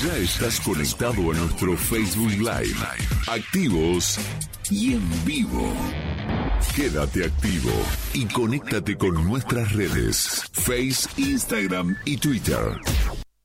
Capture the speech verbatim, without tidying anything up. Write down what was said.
Ya estás conectado a nuestro Facebook Live. Activos y en vivo. Quédate activo y conéctate con nuestras redes. Face, Instagram y Twitter.